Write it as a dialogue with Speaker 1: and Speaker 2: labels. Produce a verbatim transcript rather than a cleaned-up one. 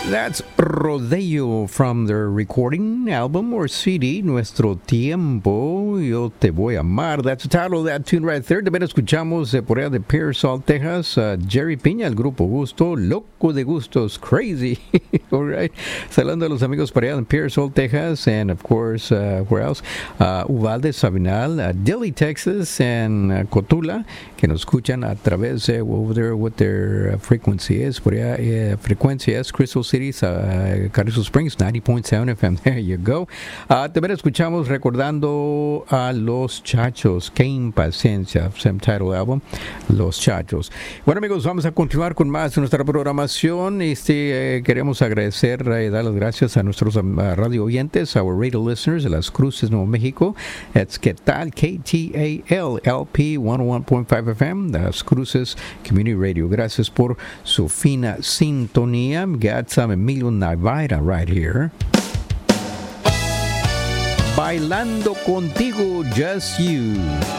Speaker 1: That's Rodeo from their recording album or C D, Nuestro Tiempo, Yo Te Voy a Amar. That's the title of that tune right there. También escuchamos eh, por allá de Pearsall, Texas, uh, Jerry Piña, el grupo Gusto, Loco de Gustos, Crazy. All right. Saludando a los amigos por allá en Pearsall, Texas, and of course, uh, where else? Uh, Uvalde, Sabinal, uh, Dilley, Texas, and uh, Cotula, que nos escuchan a través de uh, over there what their uh, frequency is. Por allá, uh, frecuencia es Crystal City, uh, Carrizo Springs, ninety point seven F M. There you go. Uh, también escuchamos recordando a Los Chachos. Qué impaciencia. Same title album, Los Chachos. Bueno, amigos, vamos a continuar con más de nuestra programación. Este, eh, queremos agradecer y eh, dar las gracias a nuestros uh, radio oyentes, our radio listeners de Las Cruces, Nuevo México. It's ¿Qué tal? K T A L L P one oh one point five F M, Las Cruces Community Radio. Gracias por su fina sintonía. Got some Emilio Navarra right here. Bailando contigo, just you.